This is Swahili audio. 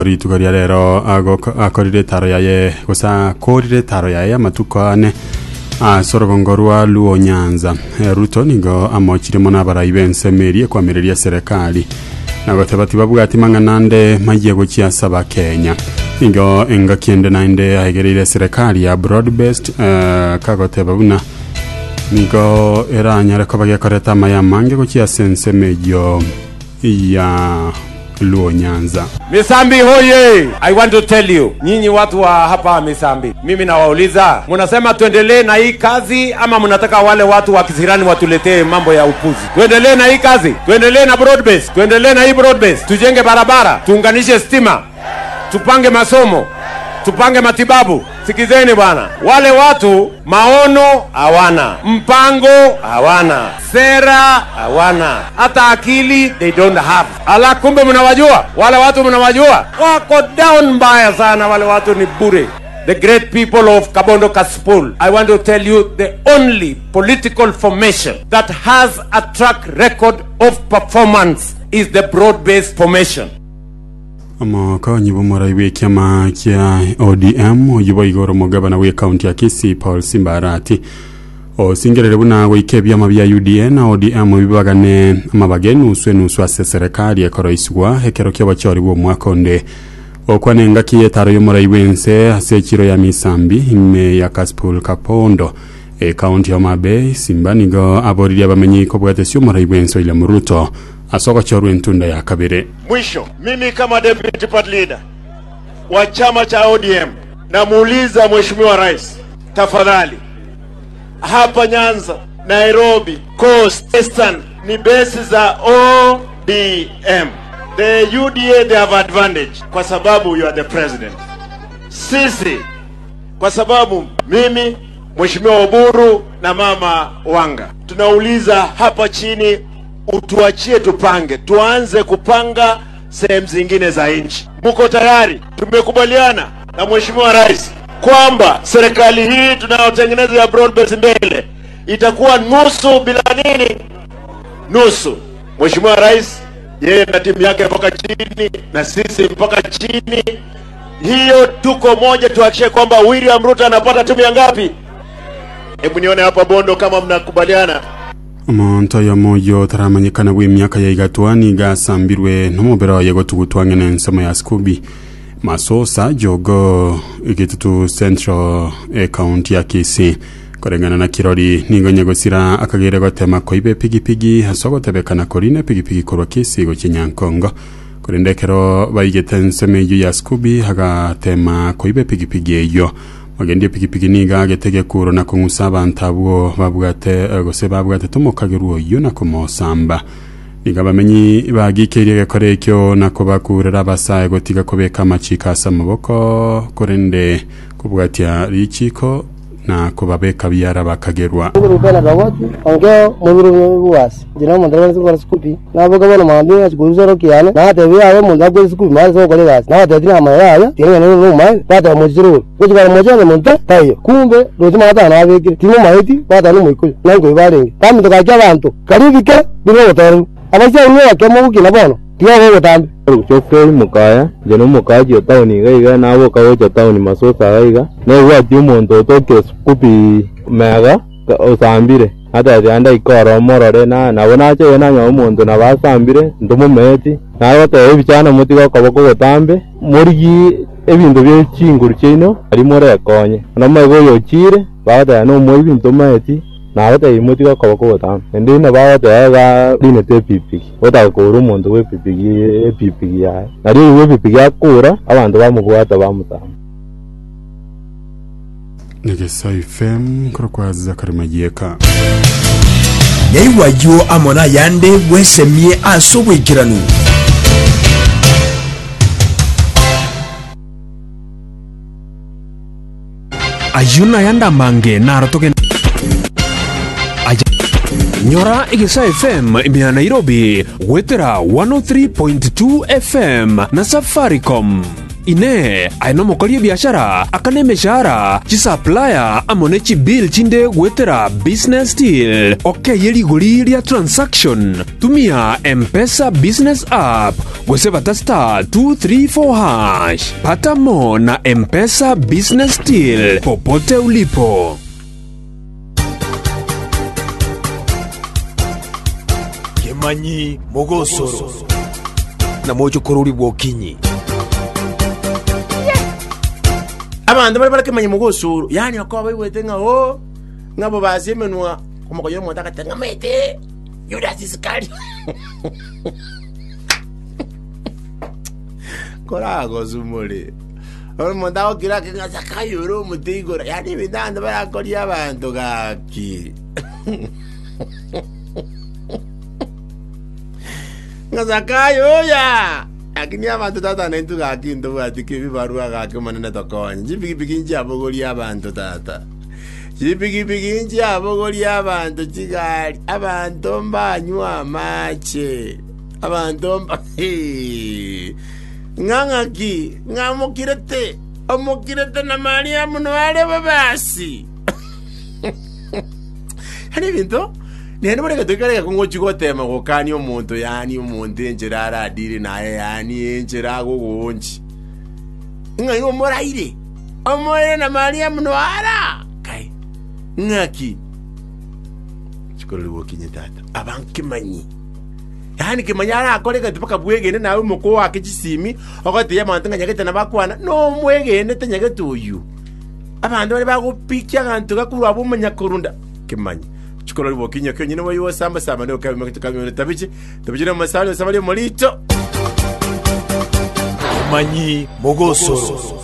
Ritugaria rero akorire taro yaye gusa korire taro yaye amatukane sorogongorwa Luo Nyanza Ruto nigo amochirimo n'abarayi bense meri kwamereria serikali nagotabati bavuga ati manganande magiye gucyasaba Kenya nigo enga kiende nainde ahegerire serikali ya broad-based kagoteba buna nigo eranya ko bagikoreta mayamange gucyasense mejo ya Luo Nyanza. Misambi hoye! I want to tell you, nyinyi watu wa hapa Misambi, mimi nawauliza, munasema tuendelee na hii kazi ama munataka wale watu wa Kisirani watuletee mambo ya upuzi? Tuendelee na hii kazi, tuendelee na broad base, tuendelee na hii broad base, tujenge barabara, tuunganishe stima, tupange masomo, tupange matibabu. Sikizeni bwana, wale watu maono hawana, mpango hawana, sera hawana, hata akili they don't have. Ala, kumbe mnawajua wale watu, mnawajua wako down mbaya sana. Wale watu ni bure. The great people of Kabondo Kasipul, I want to tell you, the only political formation that has a track record of performance is the broad-based formation. Amaka nyibo maraiwe kiama kia ODM oyibo igoro mugabana we county ya Kisii Paul Simbarati o singerere buna wikebya mabya UDA na ODM bibagane amabagenu uswe serikali ekoroiswa hekero kyabachori bo mwakonde okwanenga kiyetaro yo maraiwense asekiro ya Misambi ime ya Kasipul Kapondo county ya Mabe Simbanigo aboriria bamenyi ko bwatesyo maraiwense ile Muruto asoko chorwe ntunda ya kabire. Mwisho, mimi kama deputy party leader wa chama cha ODM namuuliza Mheshimiwa Rais, tafadhali hapa Nyanza, Nairobi, Coast, Eastern ni base za ODM. The UDA they have advantage kwa sababu you are the president. Sisi kwa sababu mimi, Mheshimiwa Oburu na Mama Wanga tunauliza hapa chini, utuachie tupange, tuanze kupanga sehemu zingine za nchi. Mko tayari? Tumekubaliana na Mheshimiwa Rais kwamba serikali hii tunayotengeneza ya broad base mbele itakuwa nusu bila nini? Nusu. Mheshimiwa Rais yeye na timu yake mpaka chini na sisi mpaka chini. Hiyo tuko moja, tuhakikishe kwamba William Ruto anapata timu ya ngapi? Hebu nione hapa Bondo kama mnakubaliana. Monto ya moyo taramanyikana we myaka ya igatwani gasambirwe nomobera yego tugutwangene nsama ya Scooby Masosa jogo igitutu Central County ya Kisii korengana na kirori ningonye gosira akagere gotema koibe pigipigi hasogotebekana korine pigipigi korwa Kisii go Kinyankongo korendekero bayigete meyo ya Scooby hagatema koibe pigipigi eyo Magendi pigipigi niga getege kuro na kungusaba ntabwo babwate gose babwate tumokageruo yo na komosamba niga bamenyi bagikeriye korekyo nako bakurera basaye gotiga kobeka machika samaboko korende kubwatia richiko na kubabeka byara bakagerwa urubana rawatu ongeo muburu wasi dina mandara kwa Scooby na boga bana mambi azguzero kiyane na tebi ayo mundago Scooby mali so kole gas na tebi na maya tiene no mai bata mojiro kujiba mojiro monta tayo kumbe rozima hata na beki timo maiti bata no mwiko nango ibare kama tukajya abantu karibike bino otaru abasha unyo kemo ukina bono tiyo gotambe chokeri mukaya jeno mukaji otawni gaiga na abo kawo otawni Masosa gaiga no wati umuntu toke Scooby mega osambire hata yanda ikoro morore na nabona che na nyo umuntu nabasambire ndomo meti na bata ebichana mutiga kaboko gotambe murigi ebintu bye chinguru chino ari more konye na mago yochire bata no mo ibintu meti na bata imutiga kaboko gotambe ndi na bata ga dine te pipi bata ko rumuntu we pipi ya na ri we pipi ya kura abantu bamugwata bamutamba Negesa FM krokwaza karimajeka Yaiwajo amona yande wesemie asobwekiranu Ayuna yanda mange narotoke Nyora Igisa FM imia Nairobi Wetera 103.2 FM na Safaricom ine aino mokoli biashara akane meshara chi supplier amone chi bill chinde gwetera business deal okeyeli goliria transaction tumia M-Pesa business app gwese batasta 234#. Pata mo na M-Pesa business deal popote ulipo. Kemanyi Mogosoro na mojo korori bwokinyi abantu bari Kemanyi Mogosoro yani akaba biwete nga ngabo bazimenwa kumukoyo mo takatanga mete yuda siskali korago zumuri omuntu kira kinga sakayuro mutigora yani bidanda barakori abantu gaki ngazakayo ya akini abantu tata nentu gaki ndo batike bibarua gaki manene tokonye jibigi njabogoli abantu tata jibigi njabogoli abantu kigali abantu mbanywa mache abantu ngangaki ngamukirete omukirete na Maria munwale babasi hani binto nene mureka tukare ko ngochiko tema ko kani omuntu yani omuntu enjera adiri naye yani enjera go gonchi ngayo moraire omoye na Maria munwala kai ngaki chikolo wokinye tata abanke manyi yani kimanyara akoreka tupaka bwegene nawe moko wake kisimi okati ya mantanga nyagete na bakwana no mwegene tenyagete uyu abantu bari bagupikya kantu gakurwa bumanya kurunda kimanyi chikolo wokinye kyo nyine wayo samba samba ndo kamyo tabichi na masalo sabali molito Kemanyi Mogosoro.